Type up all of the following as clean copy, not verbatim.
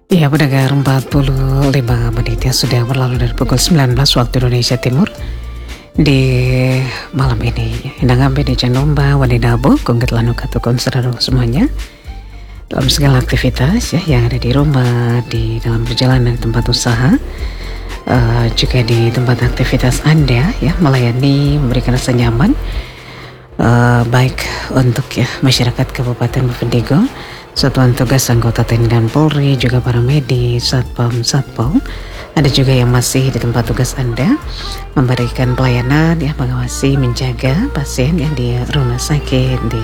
Ya, pendengar 45 menit yang sudah berlalu dari pukul 19 waktu Indonesia Timur. Di malam ini, Inang Ambe di Janomba, Wadinabo, Kungget Lanu Katukon Seraro semuanya. Dalam segala aktivitas ya, yang ada di rumah, di dalam perjalanan di tempat usaha, juga di tempat aktivitas Anda ya, melayani, memberikan rasa nyaman, baik untuk ya masyarakat Kabupaten Bovendigul, Satuan Tugas Anggota TNI dan Polri, juga para medis, Satpam. Ada juga yang masih di tempat tugas Anda, memberikan pelayanan, ya, mengawasi, menjaga pasien yang di rumah sakit, di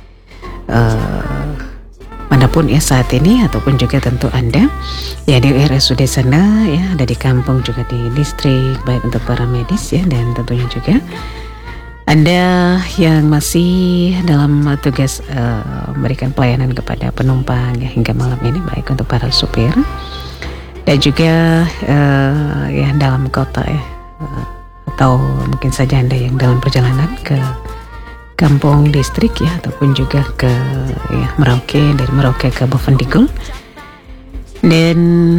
manapun ya saat ini, ataupun juga tentu Anda ya di RSUD sana, ya, ada di kampung juga di distrik, baik untuk para medis ya, dan tentunya juga Anda yang masih dalam tugas memberikan pelayanan kepada penumpang ya hingga malam ini, baik untuk para supir dan juga ya dalam kota ya, atau mungkin saja Anda yang dalam perjalanan ke kampung distrik ya, ataupun juga ke ya Merauke, dari Merauke ke Bovendigul. Dan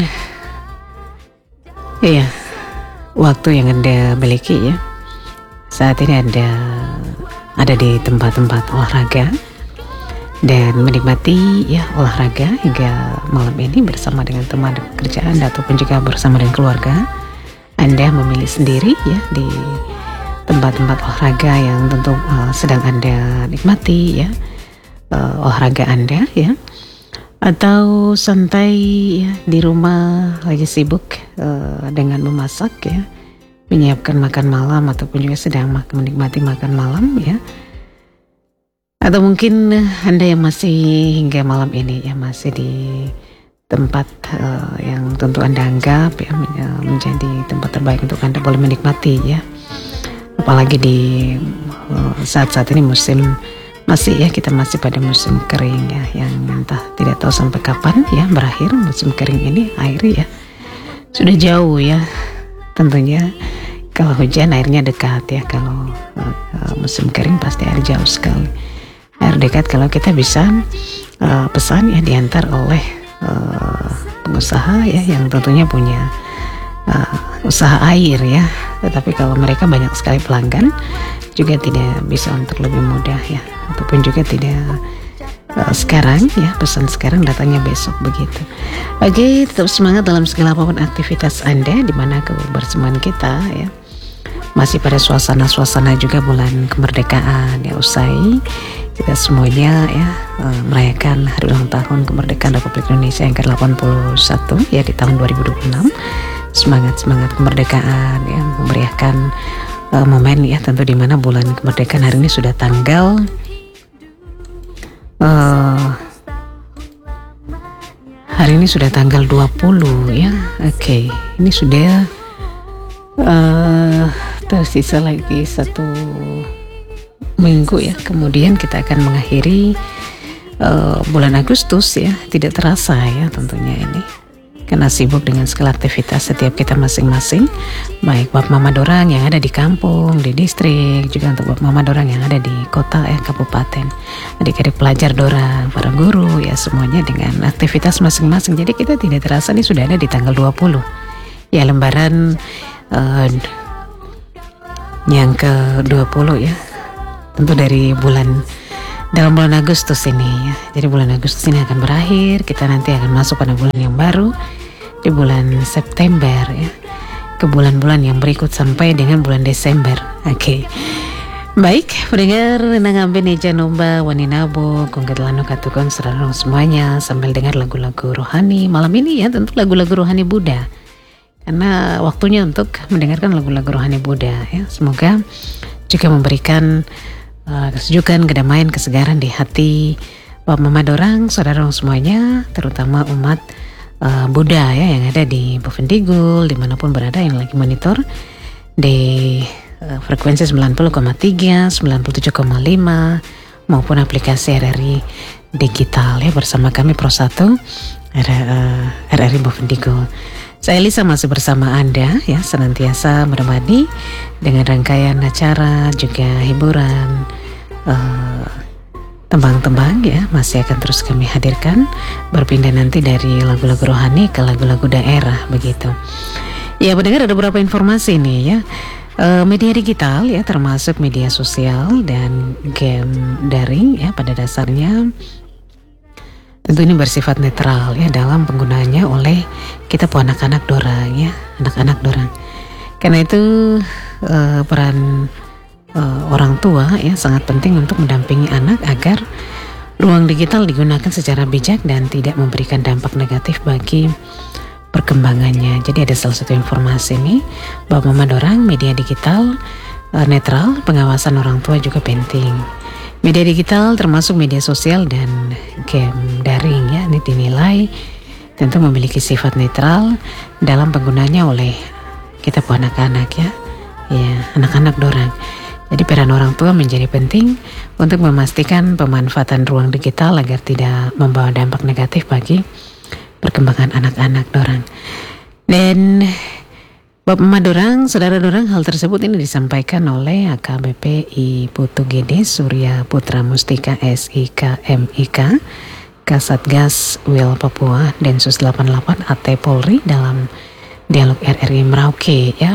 ya waktu yang Anda miliki ya saat ini ada di tempat-tempat olahraga dan menikmati ya olahraga hingga malam ini bersama dengan teman kerja Anda ataupun juga bersama dengan keluarga. Anda memilih sendiri ya di tempat-tempat olahraga yang tentu sedang Anda nikmati ya, olahraga Anda ya, atau santai ya di rumah lagi sibuk dengan memasak ya, menyiapkan makan malam, ataupun juga sedang menikmati makan malam ya, atau mungkin Anda yang masih hingga malam ini ya masih di tempat yang tentu Anda anggap ya menjadi tempat terbaik untuk Anda boleh menikmati ya, apalagi di saat-saat ini musim masih ya, kita masih pada musim kering ya, yang entah tidak tahu sampai kapan ya berakhir musim kering ini. Air ya sudah jauh ya, tentunya kalau hujan airnya dekat ya, kalau musim kering pasti air jauh sekali. Air dekat kalau kita bisa pesan ya, diantar oleh pengusaha ya yang tentunya punya usaha air ya. Tetapi kalau mereka banyak sekali pelanggan, juga tidak bisa untuk lebih mudah ya, ataupun juga tidak sekarang ya, pesan sekarang datangnya besok begitu. Oke, tetap semangat dalam segala apapun aktivitas Anda, di mana kebersamaan kita ya masih pada suasana juga bulan kemerdekaan ya, usai kita semuanya ya merayakan hari ulang tahun kemerdekaan Republik Indonesia yang ke-81 ya di tahun 2026. Semangat kemerdekaan ya, memeriahkan momen ya, tentu di mana bulan kemerdekaan hari ini sudah tanggal hari ini sudah tanggal 20 ya. Oke, ini sudah tersisa lagi 1 minggu ya, kemudian kita akan mengakhiri bulan Agustus ya. Tidak terasa ya tentunya ini, karena sibuk dengan segala aktivitas setiap kita masing-masing, baik Bapak Mama Dorang yang ada di kampung, di distrik, juga untuk Bapak Mama Dorang yang ada di kota ya, kabupaten, adik-adik pelajar Dorang, para guru ya, semuanya dengan aktivitas masing-masing. Jadi kita tidak terasa nih sudah ada di tanggal 20 ya, lembaran yang ke-20 ya, tentu dari dalam bulan Agustus ini ya. Jadi bulan Agustus ini akan berakhir, kita nanti akan masuk pada bulan yang baru di bulan September ya, ke bulan-bulan yang berikut sampai dengan bulan Desember. Oke. Baik, pendengar Nang Ambe Neja Nomba Waninabo Kongket Lano Katukon Serarong semuanya, sambil dengar lagu-lagu rohani malam ini ya, tentu lagu-lagu rohani Buddha, karena waktunya untuk mendengarkan lagu-lagu rohani Buddha ya. Semoga juga memberikan kesejukan, kedamaian, kesegaran di hati Bapak Mama Dorang, saudara semuanya, terutama umat Buddha ya yang ada di Bovendigul, dimanapun berada, yang lagi monitor di frekuensi 90,3, 97,5 maupun aplikasi RRI digital ya, bersama kami Pro 1 RRI Bovendigul. Saya Elisa masih bersama Anda ya, senantiasa menemani dengan rangkaian acara juga hiburan tembang-tembang ya masih akan terus kami hadirkan, berpindah nanti dari lagu-lagu rohani ke lagu-lagu daerah begitu. Ya pendengar, ada beberapa informasi nih ya. Media digital ya termasuk media sosial dan game daring ya pada dasarnya tentu ini bersifat netral ya dalam penggunaannya oleh kita anak-anak dorang ya, anak-anak dorang. Karena itu peran orang tua ya sangat penting untuk mendampingi anak agar ruang digital digunakan secara bijak dan tidak memberikan dampak negatif bagi perkembangannya. Jadi ada salah satu informasi nih bahwa Mama Dorang media digital netral, pengawasan orang tua juga penting. Media digital termasuk media sosial dan game daring ya ini dinilai tentu memiliki sifat netral dalam penggunanya oleh kita anak-anak ya anak-anak dorang. Jadi peran orang tua menjadi penting untuk memastikan pemanfaatan ruang digital agar tidak membawa dampak negatif bagi perkembangan anak-anak dorang. Dan Bapak Mama Dorang, Saudara Dorang, hal tersebut ini disampaikan oleh AKBP I Putu Gede Surya Putra Mustika SIKMIK Kasatgas Wil Papua Densus 88 AT Polri dalam dialog RRI Merauke ya.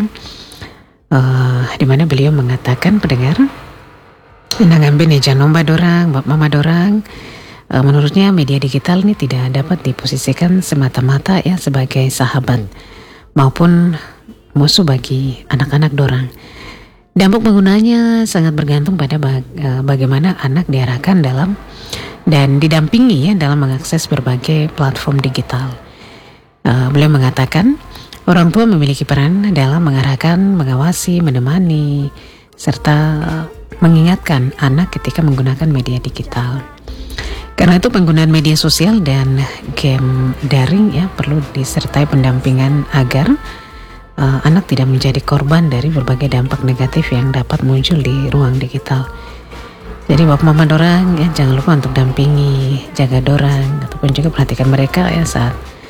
Di mana beliau mengatakan pendengar nangambe janomba dorang, Bapak Mama Dorang, menurutnya media digital ini tidak dapat diposisikan semata-mata ya sebagai sahabat maupun musuh bagi anak-anak dorang. Dampak penggunanya sangat bergantung pada bagaimana anak diarahkan dalam dan didampingi ya dalam mengakses berbagai platform digital. Beliau mengatakan orang tua memiliki peran dalam mengarahkan, mengawasi, menemani, serta mengingatkan anak ketika menggunakan media digital. Karena itu penggunaan media sosial dan game daring ya perlu disertai pendampingan agar anak tidak menjadi korban dari berbagai dampak negatif yang dapat muncul di ruang digital. Jadi Bapak Mama Dorang ya jangan lupa untuk dampingi, jaga dorang ataupun juga perhatikan mereka ya saat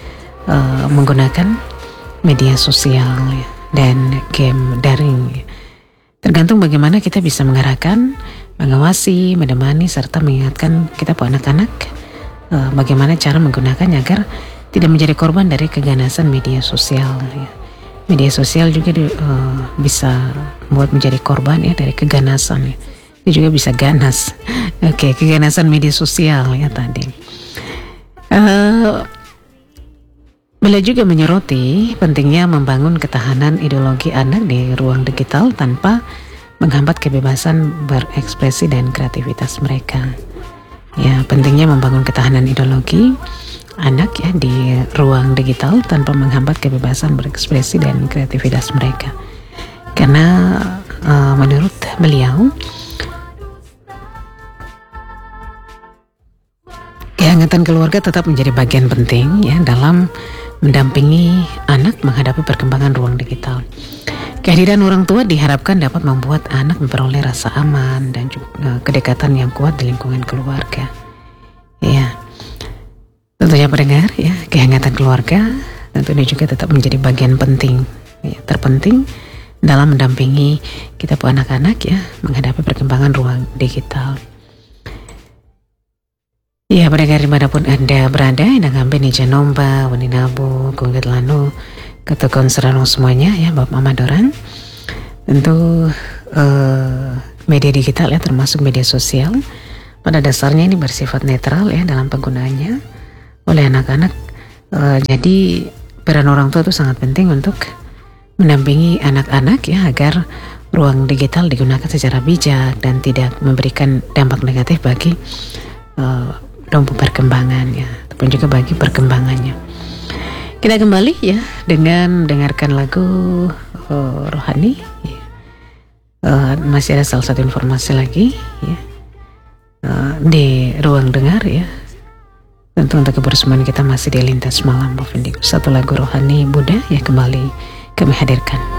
menggunakan media sosial ya, dan game daring. Tergantung bagaimana kita bisa mengarahkan, mengawasi, menemani serta mengingatkan kita anak-anak bagaimana cara menggunakannya agar tidak menjadi korban dari keganasan media sosial ya. Media sosial juga bisa membuat menjadi korban ya dari keganasan ya. Dia juga bisa ganas. Oke, keganasan media sosial ya tadi. Beliau juga menyoroti pentingnya membangun ketahanan ideologi anak di ruang digital tanpa menghambat kebebasan berekspresi dan kreativitas mereka. Ya, pentingnya membangun ketahanan ideologi anak ya di ruang digital tanpa menghambat kebebasan berekspresi dan kreativitas mereka. Karena menurut beliau kehangatan keluarga tetap menjadi bagian penting ya dalam mendampingi anak menghadapi perkembangan ruang digital. Kehadiran orang tua diharapkan dapat membuat anak memperoleh rasa aman dan juga kedekatan yang kuat di lingkungan keluarga. Ya, tentunya pendengar ya, kehangatan keluarga tentunya juga tetap menjadi bagian penting, ya, terpenting dalam mendampingi kita anak-anak ya menghadapi perkembangan ruang digital. Ya, pendengar dimanapun Anda berada, nangambe nih janomba, waninabu, kungget lanu, ketukon serano semuanya ya, Bapak Mama Dorang. Tentu media digital ya termasuk media sosial pada dasarnya ini bersifat netral ya dalam penggunaannya oleh anak-anak. Jadi peran orang tua itu sangat penting untuk mendampingi anak-anak ya agar ruang digital digunakan secara bijak dan tidak memberikan dampak negatif bagi perkembangannya ataupun juga bagi perkembangannya. Kita kembali ya dengan mendengarkan lagu rohani ya. Masih ada salah satu informasi lagi ya di ruang dengar ya. Tentu untuk kebersamaan kita masih di Lintas Malam Bovendigo. Satu lagu rohani Buddha ya kembali kami hadirkan.